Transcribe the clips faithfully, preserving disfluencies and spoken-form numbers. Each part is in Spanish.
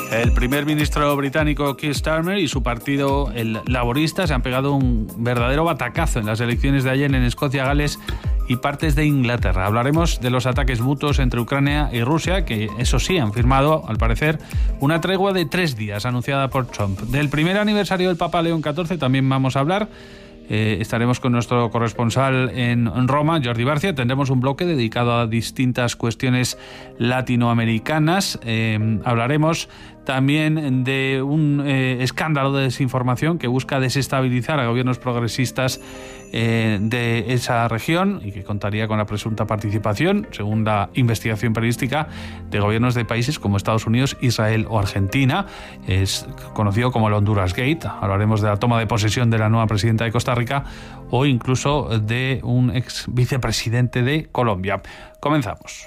El primer ministro británico Keir Starmer y su partido, el Laborista, se han pegado un verdadero batacazo en las elecciones de ayer en Escocia, Gales y partes de Inglaterra. Hablaremos de los ataques mutuos entre Ucrania y Rusia, que eso sí han firmado, al parecer, una tregua de tres días anunciada por Trump. Del primer aniversario del Papa León catorce también vamos a hablar. Eh, estaremos con nuestro corresponsal en Roma, Jordi Barcia. Tendremos un bloque dedicado a distintas cuestiones latinoamericanas. Eh, hablaremos también de un eh, escándalo de desinformación que busca desestabilizar a gobiernos progresistas eh, de esa región y que contaría con la presunta participación, según la investigación periodística, de gobiernos de países como Estados Unidos, Israel o Argentina. Es conocido como el Honduras Gate. Hablaremos de la toma de posesión de la nueva presidenta de Costa Rica o incluso de un ex vicepresidente de Colombia. Comenzamos.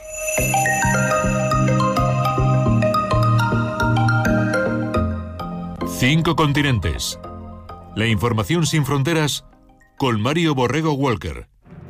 Cinco continentes. La información sin fronteras con Mario Borrego Walker.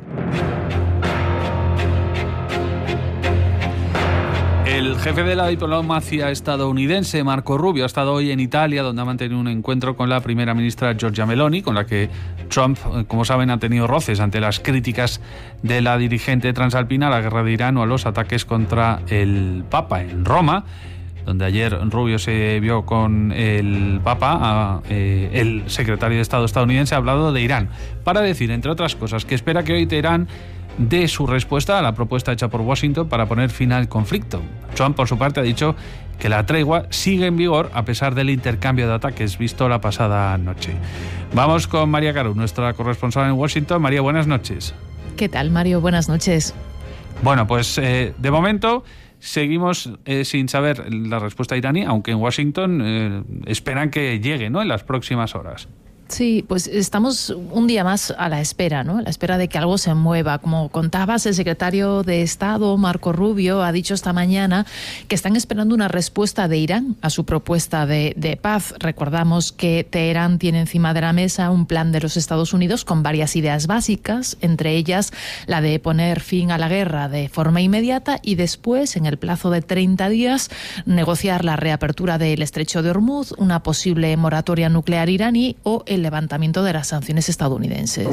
El jefe de la diplomacia estadounidense, Marco Rubio, ha estado hoy en Italia, donde ha mantenido un encuentro con la primera ministra Giorgia Meloni, con la que Trump, como saben, ha tenido roces ante las críticas de la dirigente transalpina a la guerra de Irán o a los ataques contra el Papa en Roma, donde ayer Rubio se vio con el Papa. A, eh, el secretario de Estado estadounidense ha hablado de Irán, para decir, entre otras cosas, que espera que hoy Teherán dé su respuesta a la propuesta hecha por Washington para poner fin al conflicto. Trump, por su parte, ha dicho que la tregua sigue en vigor a pesar del intercambio de ataques visto la pasada noche. Vamos con María Caru, nuestra corresponsal en Washington. María, buenas noches. ¿Qué tal, Mario? Buenas noches. Bueno, pues eh, de momento seguimos eh, sin saber la respuesta iraní, aunque en Washington eh, esperan que llegue, ¿no?, en las próximas horas. Sí, pues estamos un día más a la espera, ¿no? A la espera de que algo se mueva. Como contabas, el secretario de Estado, Marco Rubio, ha dicho esta mañana que están esperando una respuesta de Irán a su propuesta de, de paz. Recordamos que Teherán tiene encima de la mesa un plan de los Estados Unidos con varias ideas básicas, entre ellas la de poner fin a la guerra de forma inmediata y después, en el plazo de treinta días, negociar la reapertura del estrecho de Hormuz, una posible moratoria nuclear iraní o el levantamiento de las sanciones estadounidenses.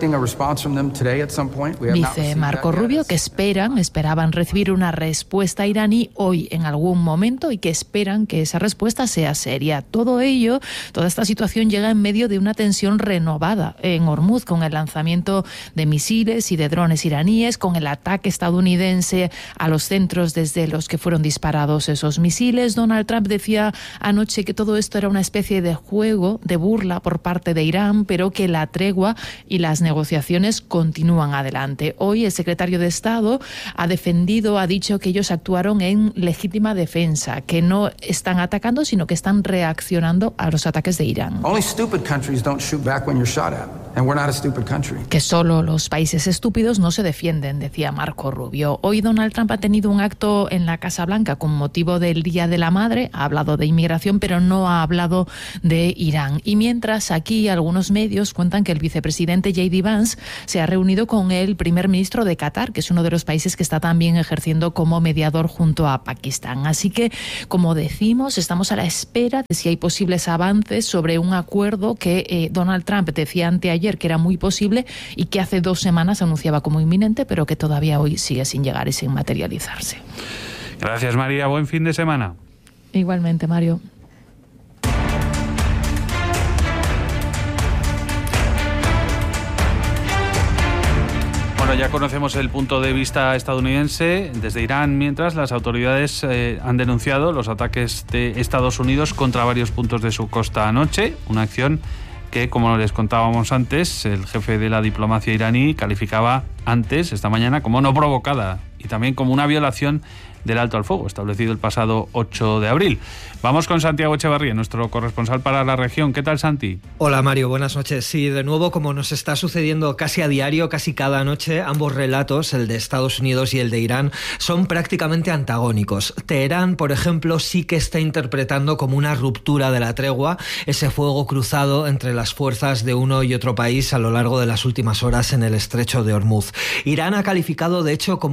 Dice Marco Rubio que esperan, esperaban recibir una respuesta iraní hoy en algún momento y que esperan que esa respuesta sea seria. Todo ello, toda esta situación llega en medio de una tensión renovada en Hormuz, con el lanzamiento de misiles y de drones iraníes, con el ataque estadounidense a los centros desde los que fueron disparados esos misiles. Donald Trump decía anoche que todo esto era una especie de juego, de burla por parte de Irán, pero que la tregua y las negociaciones continúan adelante. Hoy el secretario de Estado ha defendido, ha dicho que ellos actuaron en legítima defensa, que no están atacando, sino que están reaccionando a los ataques de Irán. Que solo los países estúpidos no se defienden, decía Marco Rubio. Hoy Donald Trump ha tenido un acto en la Casa Blanca con motivo del Día de la Madre, ha hablado de inmigración, pero no ha hablado de Irán. Y mientras aquí algunos medios cuentan que el vicepresidente J D Vance se ha reunido con el primer ministro de Qatar, que es uno de los países que está también ejerciendo como mediador junto a Pakistán. Así que, como decimos, estamos a la espera de si hay posibles avances sobre un acuerdo que eh, Donald Trump decía anteayer que era muy posible y que hace dos semanas anunciaba como inminente, pero que todavía hoy sigue sin llegar y sin materializarse. Gracias, María. Buen fin de semana. Igualmente, Mario. Bueno, ya conocemos el punto de vista estadounidense desde Irán, mientras las autoridades eh, han denunciado los ataques de Estados Unidos contra varios puntos de su costa anoche, una acción que, como les contábamos antes, el jefe de la diplomacia iraní calificaba antes, esta mañana, como no provocada y también como una violación del alto al fuego establecido el pasado ocho de abril. Vamos con Santiago Echevarría, nuestro corresponsal para la región. ¿Qué tal, Santi? Hola, Mario, buenas noches. Sí, de nuevo, como nos está sucediendo casi a diario, casi cada noche, ambos relatos, el de Estados Unidos y el de Irán, son prácticamente antagónicos. Teherán, por ejemplo, sí que está interpretando como una ruptura de la tregua ese fuego cruzado entre las fuerzas de uno y otro país a lo largo de las últimas horas en el estrecho de Hormuz. Irán ha calificado, de hecho, como una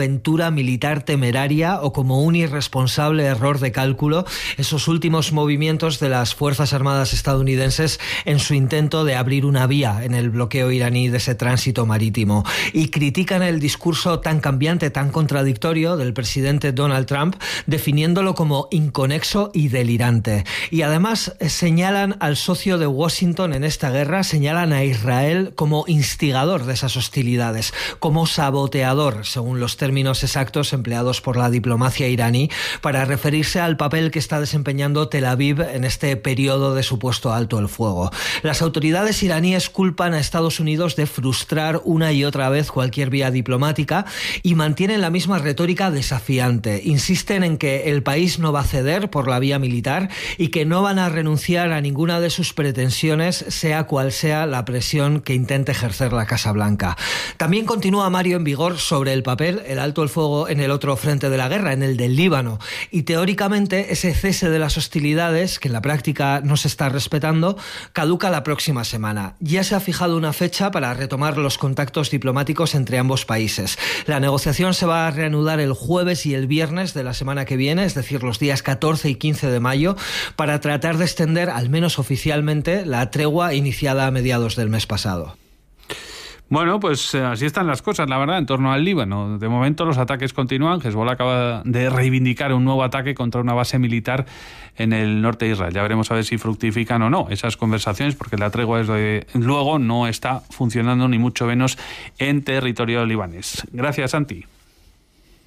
aventura militar temeraria o como un irresponsable error de cálculo esos últimos movimientos de las Fuerzas Armadas estadounidenses en su intento de abrir una vía en el bloqueo iraní de ese tránsito marítimo. Y critican el discurso tan cambiante, tan contradictorio del presidente Donald Trump, definiéndolo como inconexo y delirante. Y además señalan al socio de Washington en esta guerra, señalan a Israel como instigador de esas hostilidades, como saboteador, según los términos exactos empleados por la diplomacia iraní, para referirse al papel que está desempeñando Tel Aviv en este periodo de supuesto alto el fuego. Las autoridades iraníes culpan a Estados Unidos de frustrar una y otra vez cualquier vía diplomática y mantienen la misma retórica desafiante. Insisten en que el país no va a ceder por la vía militar y que no van a renunciar a ninguna de sus pretensiones, sea cual sea la presión que intente ejercer la Casa Blanca. También continúa, Mario, en vigor sobre el papel el alto el fuego en el otro frente de la guerra, en el del Líbano. Y teóricamente ese cese de las hostilidades, que en la práctica no se está respetando, caduca la próxima semana. Ya se ha fijado una fecha para retomar los contactos diplomáticos entre ambos países. La negociación se va a reanudar el jueves y el viernes de la semana que viene, es decir, los días catorce y quince de mayo, para tratar de extender, al menos oficialmente, la tregua iniciada a mediados del mes pasado. Bueno, pues eh, así están las cosas, la verdad, en torno al Líbano. De momento los ataques continúan. Hezbollah acaba de reivindicar un nuevo ataque contra una base militar en el norte de Israel. Ya veremos a ver si fructifican o no esas conversaciones, porque la tregua desde luego no está funcionando, ni mucho menos en territorio libanés. Gracias, Santi.